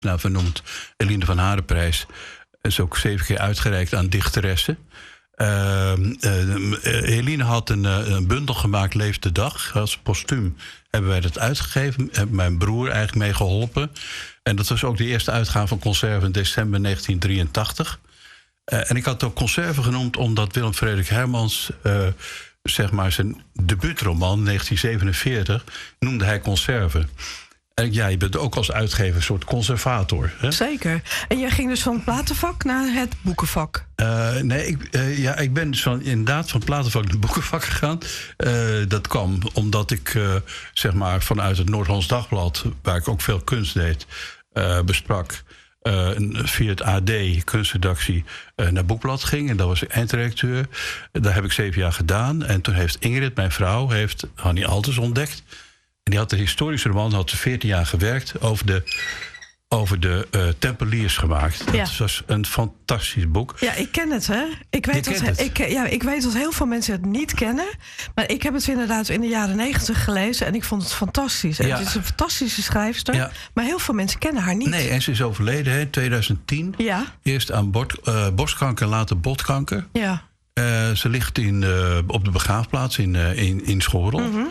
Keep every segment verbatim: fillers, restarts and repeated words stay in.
naar vernoemd. Eline van Harenprijs is ook zeven keer uitgereikt aan dichteressen. Uh, uh, Eline had een, uh, een bundel gemaakt, Leef de Dag. Als postuum hebben wij dat uitgegeven. Heb mijn broer eigenlijk mee geholpen. En dat was ook de eerste uitgave van Conserve in december negentien drieëntachtig. Uh, en ik had het ook Conserve genoemd omdat Willem Frederik Hermans... Uh, zeg maar zijn debuutroman, negentien zevenenveertig, noemde hij Conserve. En ja, je bent ook als uitgever een soort conservator. Hè? Zeker. En jij ging dus van het platenvak naar het boekenvak? Uh, nee, ik, uh, ja, ik ben dus van, inderdaad van het platenvak naar het boekenvak gegaan. Uh, dat kwam omdat ik uh, zeg maar vanuit het Noord-Hollands Dagblad, waar ik ook veel kunst deed, uh, besprak. Uh, via het A D, kunstredactie, uh, naar Boekblad ging. En dat was ik eindredacteur. Dat heb ik zeven jaar gedaan. En toen heeft Ingrid, mijn vrouw, heeft Hannie Altes ontdekt. En die had de historische roman, had ze veertien jaar gewerkt, over de, over de uh, Tempeliers gemaakt. Ja. Dat was een fantastisch boek. Ja, ik ken het, hè? Ik weet, dat, het. Ik, ja, ik weet dat heel veel mensen het niet kennen. Maar ik heb het inderdaad in de jaren negentig gelezen en ik vond het fantastisch. En Ja. het is een fantastische schrijfster. Ja. Maar heel veel mensen kennen haar niet. Nee, en ze is overleden in twintig tien. Ja. Eerst aan bord, uh, borstkanker, later botkanker. Ja. Uh, ze ligt in, uh, op de begraafplaats in, uh, in, in Schorrel. Mm-hmm.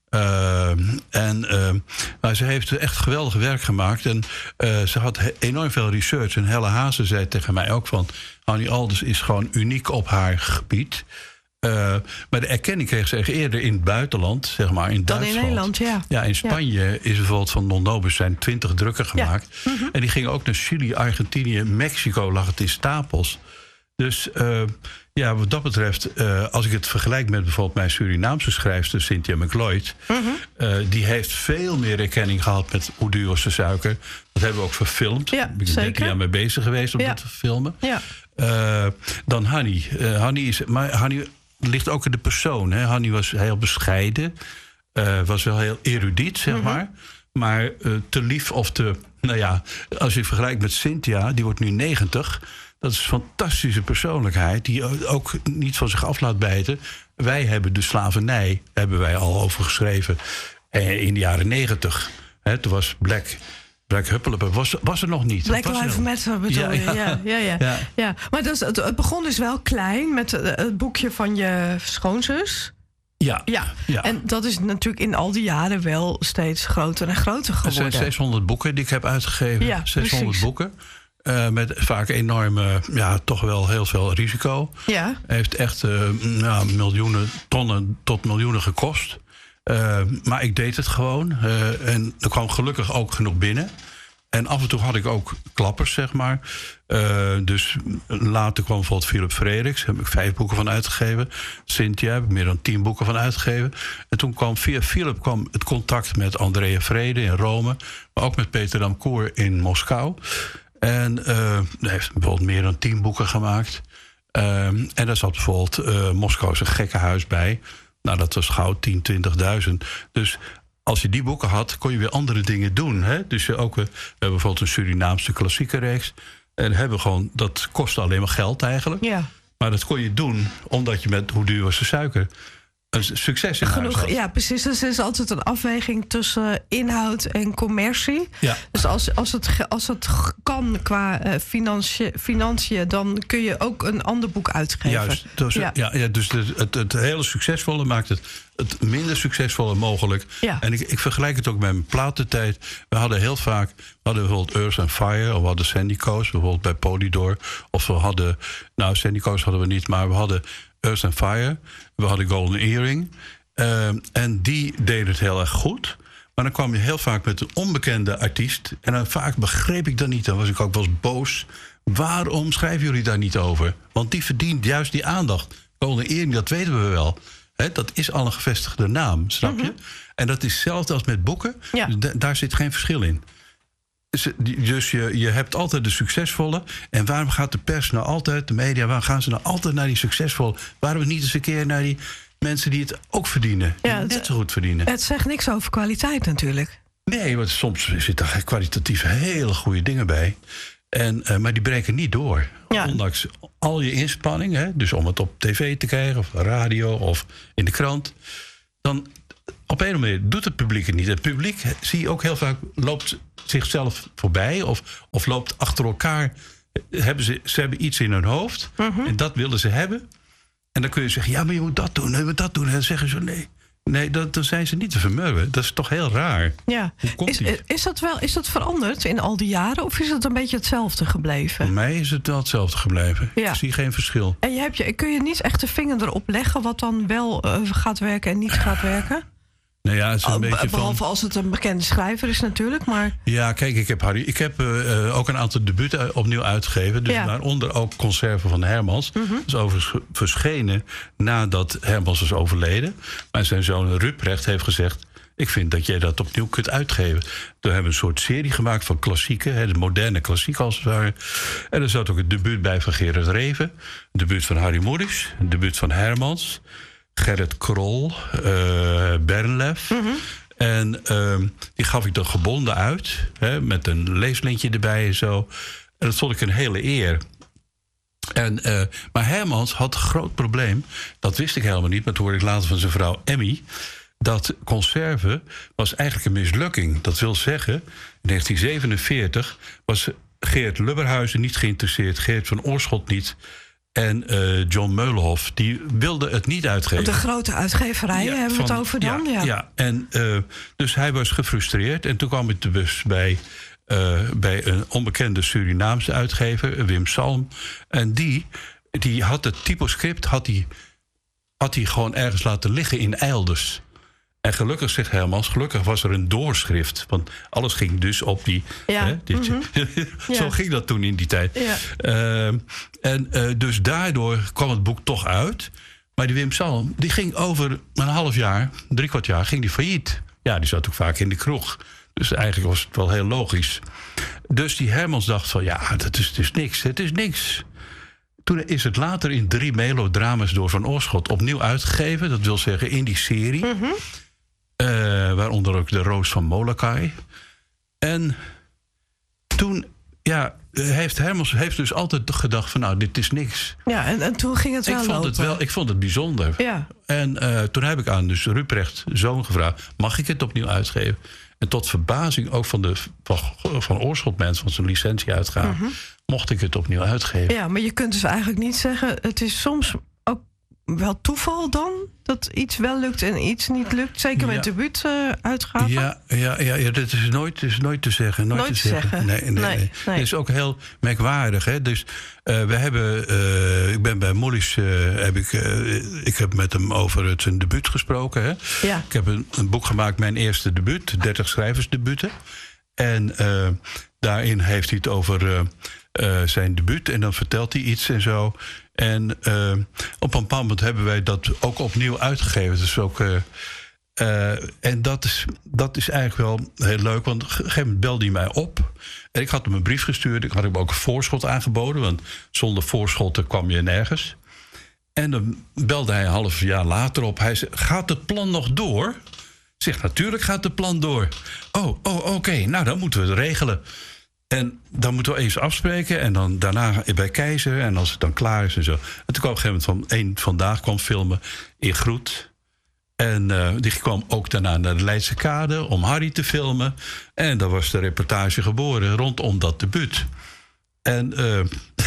Uh, en uh, maar ze heeft echt geweldig werk gemaakt. En uh, ze had he- enorm veel research. En Helle Hazen zei tegen mij ook van... Hannie Altes is gewoon uniek op haar gebied. Uh, maar de erkenning kreeg ze echt eerder in het buitenland, zeg maar in Dan Duitsland. in Nederland, ja. Ja, in Spanje ja. is bijvoorbeeld van Non Nobis zijn twintig drukken gemaakt. Ja. Mm-hmm. En die gingen ook naar Chili, Argentinië, Mexico lag het in stapels. Dus uh, ja, wat dat betreft, uh, als ik het vergelijk met bijvoorbeeld mijn Surinaamse schrijfster Cynthia McLeod, Mm-hmm. uh, die heeft veel meer erkenning gehad met Hoe duur was de suiker. Dat hebben we ook verfilmd. Ja, Daar ben ik zeker. dertien jaar mee bezig geweest om Ja. dat te filmen. Ja. Uh, dan Hannie. Uh, Hannie is, maar Hannie ligt ook in de persoon. Hè. Hannie was heel bescheiden, uh, was wel heel erudiet, zeg Mm-hmm. maar. Maar uh, te lief of te... Nou ja, als je vergelijkt met Cynthia, die wordt nu negentig... Dat is een fantastische persoonlijkheid die ook niet van zich af laat bijten. Wij hebben de slavernij, hebben wij al over geschreven in de jaren negentig. Toen was Black, Black Huppelepup, was, was er nog niet. Black was Lives Matter bedoel ja, je? ja. Ja, ja, ja. Ja. ja. Maar dus, het, het begon dus wel klein met het boekje van je schoonzus. Ja, Ja. ja. En dat is natuurlijk in al die jaren wel steeds groter en groter Er geworden. zijn zeshonderd boeken die ik heb uitgegeven. Ja, zeshonderd precies. boeken. Uh, met vaak enorme, ja, toch wel heel veel risico. Ja. Heeft echt uh, nou, miljoenen, tonnen tot miljoenen gekost. Uh, maar ik deed het gewoon. Uh, en er kwam gelukkig ook genoeg binnen. En af en toe had ik ook klappers, zeg maar. Uh, dus later kwam bijvoorbeeld Philip Frederiks. Daar heb ik vijf boeken van uitgegeven. Cynthia heb ik meer dan tien boeken van uitgegeven. En toen kwam via Philip kwam het contact met Andrea Vrede in Rome. Maar ook met Peter Damcour in Moskou. En uh, hij heeft bijvoorbeeld meer dan tien boeken gemaakt. Uh, en daar zat bijvoorbeeld uh, Moskouse gekkenhuis bij. Nou, dat was gauw tien, twintigduizend. Dus als je die boeken had, kon je weer andere dingen doen. Hè? Dus je ook, we hebben bijvoorbeeld een Surinaamse klassieke reeks. En hebben gewoon, dat kostte alleen maar geld eigenlijk. Ja. Maar dat kon je doen, omdat je met Hoe duur was de suiker een succes in huis had. Ja, precies. Dus er is altijd een afweging tussen inhoud en commercie. Ja. Dus als, als, het, ge- als het kan qua uh, financie- financiën, dan kun je ook een ander boek uitgeven. Juist. Dus, ja. Ja, ja, dus het, het, het hele succesvolle maakt het het minder succesvolle mogelijk. Ja. En ik, ik vergelijk het ook met mijn platentijd. We hadden heel vaak, we hadden bijvoorbeeld Earth and Fire, of we hadden Sandy Coast, bijvoorbeeld bij Polydor. Of we hadden, nou Sandy Coast hadden we niet, maar we hadden Earth and Fire. We hadden Golden Earring. Uh, en die deden het heel erg goed. Maar dan kwam je heel vaak met een onbekende artiest. En dan vaak begreep ik dat niet. Dan was ik ook wel eens boos. Waarom schrijven jullie daar niet over? Want die verdient juist die aandacht. Golden Earring, dat weten we wel. He, dat is al een gevestigde naam, snap je? Mm-hmm. En dat is hetzelfde als met boeken. Ja. D- daar zit geen verschil in. Dus, dus je, je hebt altijd de succesvolle. En waarom gaat de pers nou altijd, de media, waarom gaan ze nou altijd naar die succesvolle? Waarom niet eens een keer naar die mensen die het ook verdienen? Die Ja, het het, net zo goed verdienen. Het zegt niks over kwaliteit natuurlijk. Nee, want soms zitten er kwalitatief hele goede dingen bij. En, uh, maar die breken niet door. Ja. Ondanks al je inspanning, hè, dus om het op tv te krijgen, of radio of in de krant. Dan, op een of andere manier doet het publiek het niet. Het publiek, zie je ook heel vaak, loopt zichzelf voorbij... of, of loopt achter elkaar. Hebben ze, ze hebben iets in hun hoofd uh-huh. en dat willen ze hebben. En dan kun je zeggen, ja, maar je moet dat doen, je moet dat doen. En dan zeggen ze, nee, nee dat, dan zijn ze niet te vermurwen. Dat is toch heel raar. Ja. Hoe komt is, is, dat wel, is dat veranderd in al die jaren? Of is het een beetje hetzelfde gebleven? Voor mij is het wel hetzelfde gebleven. Ja. Ik zie geen verschil. En je hebt je, kun je niet echt de vinger erop leggen... wat dan wel uh, gaat werken en niet gaat werken? Nou ja, het is een Al, beetje behalve van... als het een bekende schrijver is natuurlijk, maar... Ja, kijk, ik heb, Harry, ik heb uh, ook een aantal debuten opnieuw uitgegeven. Dus ja. waaronder ook Conserven van Hermans. Mm-hmm. Dat is overigens verschenen nadat Hermans is overleden. Maar zijn zoon Ruprecht heeft gezegd... ik vind dat jij dat opnieuw kunt uitgeven. Toen hebben we een soort serie gemaakt van klassieken. Hè, de moderne klassiek als het ware. En er zat ook het debuut bij van Gerard Reven. Het debuut van Harry Mulisch. Het debuut van Hermans. Gerrit Krol. Uh, Bernlef. Mm-hmm. En uh, die gaf ik dan gebonden uit. Hè, met een leeslintje erbij en zo. En dat vond ik een hele eer. En, uh, maar Hermans had een groot probleem. Dat wist ik helemaal niet. Maar toen hoorde ik later van zijn vrouw Emmy... dat Conserve was eigenlijk een mislukking. Dat wil zeggen, in negentien zevenenveertig was Geert Lubberhuizen niet geïnteresseerd... Geert van Oorschot niet... en uh, John Meulenhof, die wilde het niet uitgeven. De grote uitgeverijen ja, hebben we het over dan? Ja, ja. ja. En, uh, dus hij was gefrustreerd. En toen kwam ik dus bij, uh, bij een onbekende Surinaamse uitgever, Wim Salm. En die, die had het typoscript had die, had die gewoon ergens laten liggen in Eilders. En gelukkig, zegt Hermans, gelukkig was er een doorschrift. Want alles ging dus op die... Ja. Hè, dit, Mm-hmm. Zo ja. ging dat toen in die tijd. Ja. Uh, en uh, dus daardoor kwam het boek toch uit. Maar die Wim Salm, die ging over een half jaar, drie kwart jaar, ging die failliet. Ja, die zat ook vaak in de kroeg. Dus eigenlijk was het wel heel logisch. Dus die Hermans dacht van, ja, dat is, het is niks, het is niks. Toen is het later in drie melodrama's door Van Oorschot opnieuw uitgegeven. Dat wil zeggen in die serie. Mm-hmm. Uh, waaronder ook De Roos van Molokai. En toen, ja, heeft Hermans heeft dus altijd gedacht van, nou, dit is niks. Ja, en, en toen ging het wel ik vond lopen. het wel, ik vond het bijzonder. Ja. En uh, toen heb ik aan dus Ruprecht zoon gevraagd, mag ik het opnieuw uitgeven? En tot verbazing ook van de van, van Oorschot mensen, van zijn licentieuitgave, mm-hmm. mocht ik het opnieuw uitgeven. Ja, maar je kunt dus eigenlijk niet zeggen, het is soms ook wel toeval dan, dat iets wel lukt en iets niet lukt. Zeker met ja. debuutuitgaven. Uh, ja, ja, ja, ja, dat is nooit, is nooit te zeggen. Nooit, nooit te zeggen. zeggen. Nee, nee, nee. nee. nee. Dat is ook heel merkwaardig. Hè? Dus uh, we hebben, uh, ik ben bij Mulisch, uh, heb ik, uh, ik heb met hem over het zijn debuut gesproken. Hè? Ja. Ik heb een, een boek gemaakt, mijn eerste debuut, dertig schrijversdebuten. En uh, daarin heeft hij het over uh, uh, zijn debuut en dan vertelt hij iets en zo. En uh, op een bepaald moment hebben wij dat ook opnieuw uitgegeven. Dus ook, uh, uh, en dat is, dat is eigenlijk wel heel leuk, want op een gegeven moment belde hij mij op. En ik had hem een brief gestuurd. Ik had hem ook een voorschot aangeboden, want zonder voorschotten kwam je nergens. En dan belde hij een half jaar later op. Hij zei, gaat het plan nog door? Ik zeg, natuurlijk gaat het plan door. Oh, oh oké, okay. Nou dan moeten we het regelen. En dan moeten we eens afspreken. En dan daarna bij Keizer. En als het dan klaar is en zo. En toen kwam op een gegeven moment van één vandaag kwam filmen in Groet. En uh, die kwam ook daarna naar de Leidse Kade om Harry te filmen. En daar was de reportage geboren rondom dat debuut. En, uh,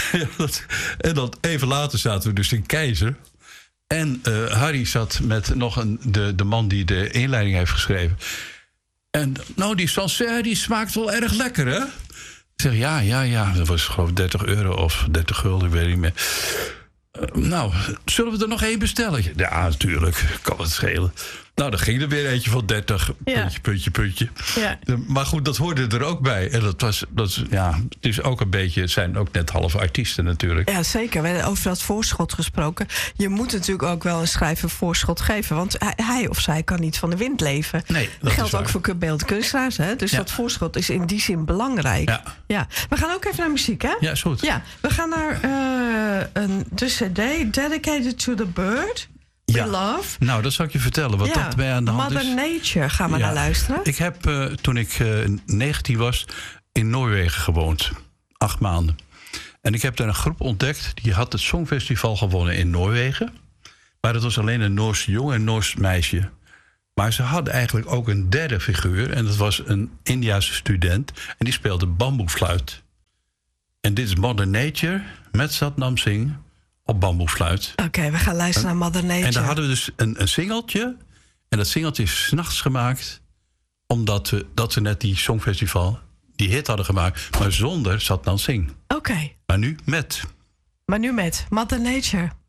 en dan even later zaten we dus in Keizer. En uh, Harry zat met nog een, de, de man die de inleiding heeft geschreven. En nou, die Sancerre die smaakt wel erg lekker, hè? Ik zeg, ja, ja, ja. Dat was geloof ik dertig euro of dertig gulden, ik weet niet meer. Uh, nou, zullen we er nog één bestellen? Ja, natuurlijk. Kan het schelen. Nou, dan ging er weer eentje van dertig. Ja. Puntje, puntje, puntje. Ja. Maar goed, dat hoorde er ook bij. En dat was, dat, ja, het is ook een beetje, het zijn ook net halve artiesten natuurlijk. Ja, zeker. We hebben over dat voorschot gesproken. Je moet natuurlijk ook wel een schrijver voorschot geven. Want hij, hij of zij kan niet van de wind leven. Nee, dat geldt ook voor beeldkunstenaars. Hè? Dus ja. dat voorschot is in die zin belangrijk. Ja. Ja. We gaan ook even naar muziek, hè? Ja, is goed. Ja, we gaan naar uh, een, de cd Dedicated to the Bird. Ja. Love. Nou, dat zal ik je vertellen wat ja. dat bij aan de hand Mother is. Mother Nature, gaan we ja. naar luisteren. Ik heb uh, toen ik uh, negentien was in Noorwegen gewoond. Acht maanden. En ik heb daar een groep ontdekt. Die had het Songfestival gewonnen in Noorwegen. Maar dat was alleen een Noorse jongen en een Noors meisje. Maar ze hadden eigenlijk ook een derde figuur. En dat was een Indiase student. En die speelde bamboefluit. En dit is Mother Nature met Satnam Singh op bamboefluit. Oké, okay, we gaan luisteren naar Mother Nature. En daar hadden we dus een, een singeltje. En dat singeltje is 's nachts gemaakt. Omdat we, dat ze net die Songfestival, die hit hadden gemaakt. Maar zonder Satnam Singh. Oké. Okay. Maar nu met. Maar nu met Mother Nature.